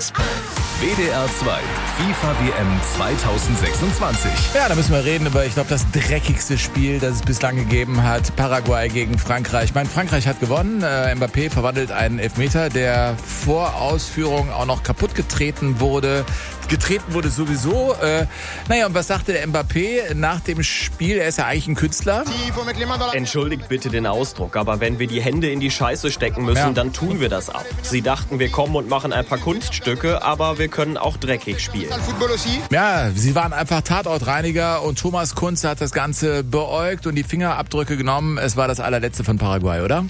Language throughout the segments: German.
WDR 2, FIFA WM 2026. Ja, da müssen wir reden über, ich glaube, das dreckigste Spiel, das es bislang gegeben hat. Paraguay gegen Frankreich. Ich meine, Frankreich hat gewonnen. Mbappé verwandelt einen Elfmeter, der vor Ausführung auch noch kaputt getreten wurde. Getreten wurde sowieso. Naja, und was sagte der Mbappé nach dem Spiel? Er ist ja eigentlich ein Künstler. Entschuldigt bitte den Ausdruck, aber wenn wir die Hände in die Scheiße stecken müssen, dann tun wir das auch. Sie dachten, wir kommen und machen ein paar Kunststücke, aber wir können auch dreckig spielen. Ja, sie waren einfach Tatortreiniger und Thomas Kunz hat das Ganze beäugt und die Fingerabdrücke genommen. Es war das allerletzte von Paraguay, oder?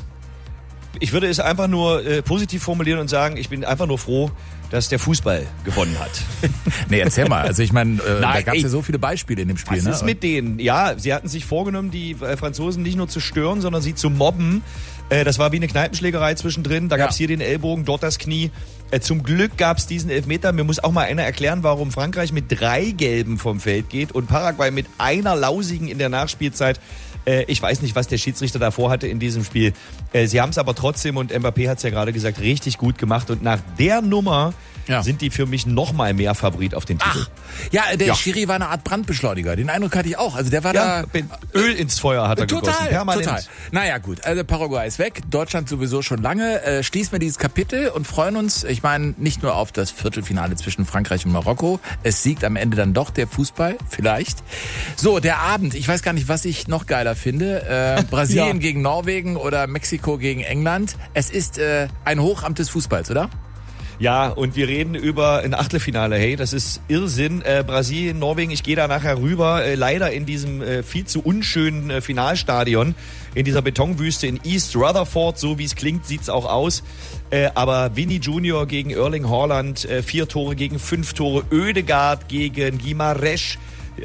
Ich würde es einfach nur positiv formulieren und sagen, ich bin einfach nur froh, dass der Fußball gewonnen hat. Nee, erzähl mal. Also ich meine, da gab es ja so viele Beispiele in dem Spiel. Was ist mit denen? Ja, sie hatten sich vorgenommen, die Franzosen nicht nur zu stören, sondern sie zu mobben. Das war wie eine Kneipenschlägerei zwischendrin. Da gab es hier den Ellbogen, dort das Knie. Zum Glück gab es diesen Elfmeter. Mir muss auch mal einer erklären, warum Frankreich mit 3 Gelben vom Feld geht und Paraguay mit einer lausigen in der Nachspielzeit. Ich weiß nicht, was der Schiedsrichter davor hatte in diesem Spiel. Sie haben es aber trotzdem, und Mbappé hat es ja gerade gesagt, richtig gut gemacht. Und nach der Nummer sind die für mich noch mal mehr Favorit auf den Titel. Ach, ja, der Schiri war eine Art Brandbeschleuniger. Den Eindruck hatte ich auch. Also der war da... Öl ins Feuer hat er gegossen. Permanent. Total. Naja, gut. Also Paraguay ist weg. Deutschland sowieso schon lange. Schließen wir dieses Kapitel und freuen uns, ich meine, nicht nur auf das Viertelfinale zwischen Frankreich und Marokko. Es siegt am Ende dann doch der Fußball. Vielleicht. So, der Abend. Ich weiß gar nicht, was ich noch geiler finde. Brasilien gegen Norwegen oder Mexiko gegen England. Es ist ein Hochamt des Fußballs, oder? Ja, und wir reden über ein Achtelfinale. Hey, das ist Irrsinn. Brasilien, Norwegen, ich gehe da nachher rüber. Leider in diesem viel zu unschönen Finalstadion, in dieser Betonwüste in East Rutherford. So wie es klingt, sieht's auch aus. Aber Vini Junior gegen Erling Haaland, 4 Tore gegen 5 Tore. Ødegaard gegen Guimarães,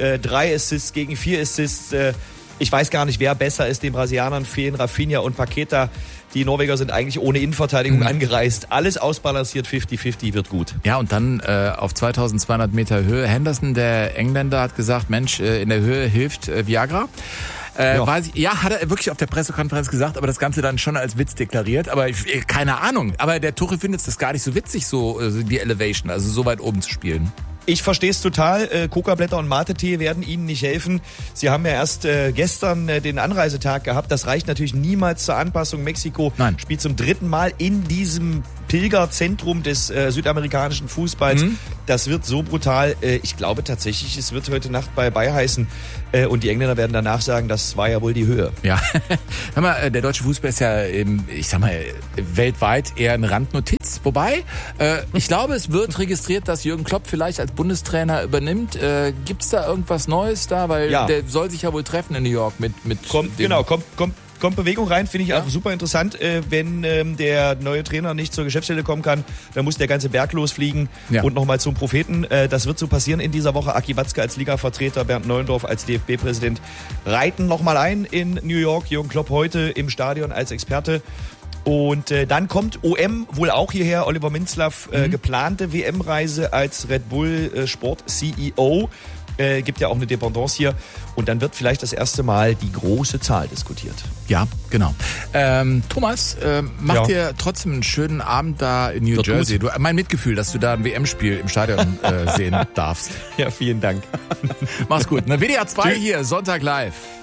3 Assists gegen 4 Assists. Ich weiß gar nicht, wer besser ist. Den Brasilianern fehlen Rafinha und Paqueta. Die Norweger sind eigentlich ohne Innenverteidigung angereist. Alles ausbalanciert, 50-50, wird gut. Ja, und dann auf 2200 Meter Höhe. Henderson, der Engländer, hat gesagt, Mensch, in der Höhe hilft Viagra. Hat er wirklich auf der Pressekonferenz gesagt, aber das Ganze dann schon als Witz deklariert. Aber keine Ahnung. Aber der Tuchel findet es gar nicht so witzig, so die Elevation, also so weit oben zu spielen. Ich verstehe es total. Coca-Blätter und Mate-Tee werden Ihnen nicht helfen. Sie haben ja erst gestern den Anreisetag gehabt. Das reicht natürlich niemals zur Anpassung. Mexiko spielt zum 3. Mal in diesem Pilgerzentrum des südamerikanischen Fußballs. Das wird so brutal. Ich glaube tatsächlich, es wird heute Nacht bei heißen. Und die Engländer werden danach sagen, das war ja wohl die Höhe. Ja, hör mal, der deutsche Fußball ist ja, weltweit eher eine Randnotiz. Wobei, ich glaube, es wird registriert, dass Jürgen Klopp vielleicht als Bundestrainer übernimmt. Gibt's da irgendwas Neues da? Weil der soll sich ja wohl treffen in New York mit Kommt Bewegung rein, finde ich auch super interessant. Wenn der neue Trainer nicht zur Geschäftsstelle kommen kann, dann muss der ganze Berg losfliegen und nochmal zum Propheten. Das wird so passieren in dieser Woche. Aki Watzke als Liga-Vertreter, Bernd Neuendorf als DFB-Präsident reiten nochmal ein in New York. Jürgen Klopp heute im Stadion als Experte. Und dann kommt OM wohl auch hierher. Oliver Minzlaff, geplante WM-Reise als Red Bull Sport-CEO. Gibt ja auch eine Dependance hier. Und dann wird vielleicht das erste Mal die große Zahl diskutiert. Ja, genau. Thomas, mach dir trotzdem einen schönen Abend da in New Jersey. Mein Mitgefühl, dass du da ein WM-Spiel im Stadion sehen darfst. Ja, vielen Dank. Mach's gut. WDR 2 hier, Sonntag live.